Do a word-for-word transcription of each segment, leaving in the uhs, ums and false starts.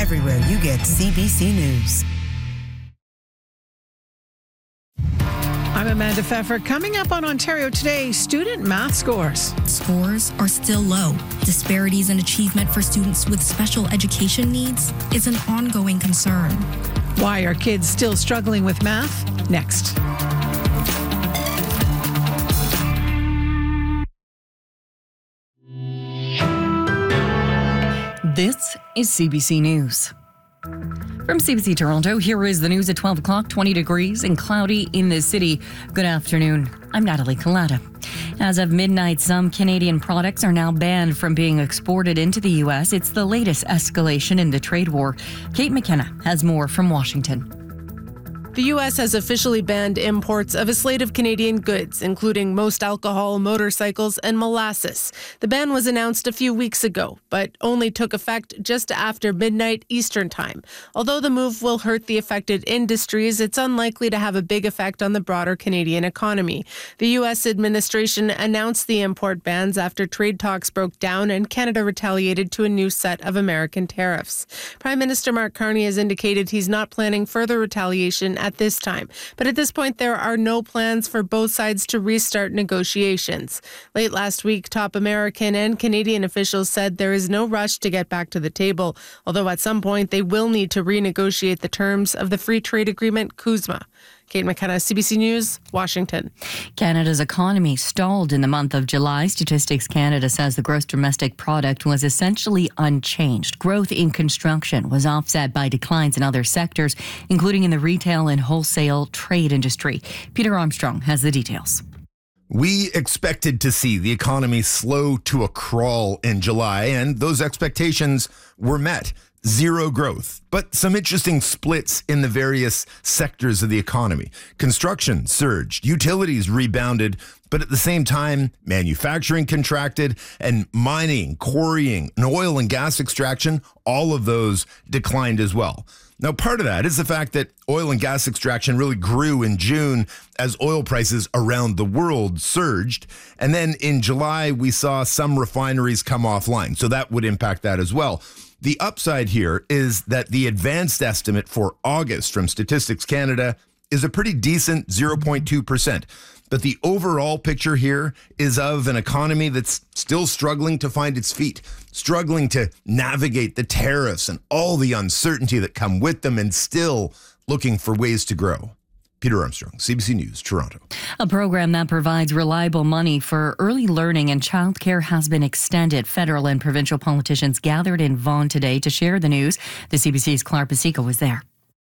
everywhere you get C B C News. I'm Amanda Pfeffer. Coming up on Ontario Today, student math scores. Scores are still low. Disparities in achievement for students with special education needs is an ongoing concern. Why are kids still struggling with math? Next. This is C B C News. From C B C Toronto, here is the news at twelve o'clock, twenty degrees and cloudy in the city. Good afternoon. I'm Natalie Collada. As of midnight, some Canadian products are now banned from being exported into the U S. It's the latest escalation in the trade war. Kate McKenna has more from Washington. The U S has officially banned imports of a slate of Canadian goods, including most alcohol, motorcycles, and molasses. The ban was announced a few weeks ago, but only took effect just after midnight Eastern Time. Although the move will hurt the affected industries, it's unlikely to have a big effect on the broader Canadian economy. The U S administration announced the import bans after trade talks broke down and Canada retaliated to a new set of American tariffs. Prime Minister Mark Carney has indicated he's not planning further retaliation at this time. But at this point, there are no plans for both sides to restart negotiations. Late last week, top American and Canadian officials said there is no rush to get back to the table, although at some point they will need to renegotiate the terms of the free trade agreement, C U S M A. Kate McKenna, C B C News, Washington. Canada's economy stalled in the month of July. Statistics Canada says the gross domestic product was essentially unchanged. Growth in construction was offset by declines in other sectors, including in the retail and wholesale trade industry. Peter Armstrong has the details. We expected to see the economy slow to a crawl in July, and those expectations were met. Zero growth, but some interesting splits in the various sectors of the economy. Construction surged, utilities rebounded, but at the same time, manufacturing contracted, and mining, quarrying, and oil and gas extraction, all of those declined as well. Now, part of that is the fact that oil and gas extraction really grew in June as oil prices around the world surged. And then in July, we saw some refineries come offline, so that would impact that as well. The upside here is that the advanced estimate for August from Statistics Canada is a pretty decent zero point two percent. But the overall picture here is of an economy that's still struggling to find its feet, struggling to navigate the tariffs and all the uncertainty that come with them, and still looking for ways to grow. Peter Armstrong, C B C News, Toronto. A program that provides reliable money for early learning and childcare has been extended. Federal and provincial politicians gathered in Vaughan today to share the news. The C B C's Clara Pasica was there.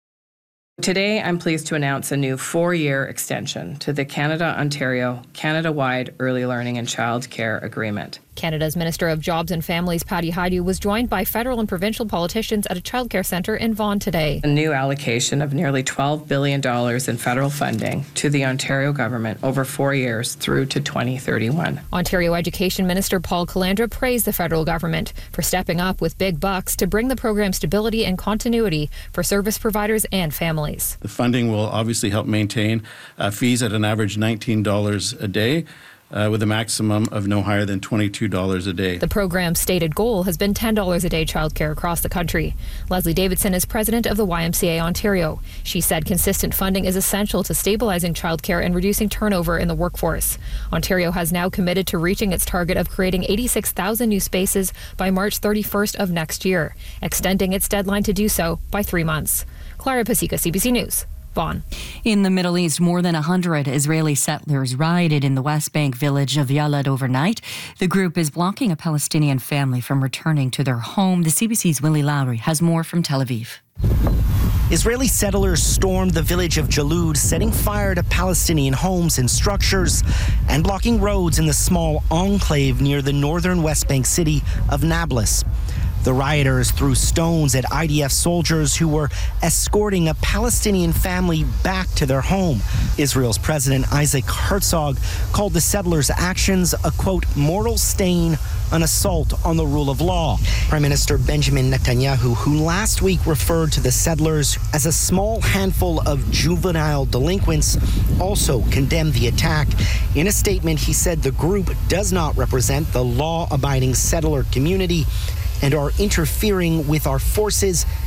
Today, I'm pleased to announce a new four-year extension to the Canada-Ontario, Canada-wide Early Learning and Child Care Agreement. Canada's Minister of Jobs and Families, Patty Hajdu, was joined by federal and provincial politicians at a childcare centre in Vaughan today. A new allocation of nearly twelve billion dollars in federal funding to the Ontario government over four years through to twenty thirty-one. Ontario Education Minister Paul Calandra praised the federal government for stepping up with big bucks to bring the program stability and continuity for service providers and families. The funding will obviously help maintain uh, fees at an average nineteen dollars a day. Uh, with a maximum of no higher than twenty-two dollars a day. The program's stated goal has been ten dollars a day childcare across the country. Leslie Davidson is president of the Y M C A Ontario. She said consistent funding is essential to stabilizing childcare and reducing turnover in the workforce. Ontario has now committed to reaching its target of creating eighty-six thousand new spaces by March thirty-first of next year, extending its deadline to do so by three months. Clara Pasica, C B C News. Vaughan. In the Middle East, more than one hundred Israeli settlers rioted in the West Bank village of Yalad overnight. The group is blocking a Palestinian family from returning to their home. The C B C's Willie Lowry has more from Tel Aviv. Israeli settlers stormed the village of Jalud, setting fire to Palestinian homes and structures and blocking roads in the small enclave near the northern West Bank city of Nablus. The rioters threw stones at I D F soldiers who were escorting a Palestinian family back to their home. Israel's President Isaac Herzog called the settlers' actions a, quote, mortal stain, an assault on the rule of law. Prime Minister Benjamin Netanyahu, who last week referred to the settlers as a small handful of juvenile delinquents, also condemned the attack. In a statement, he said the group does not represent the law-abiding settler community and are interfering with our forces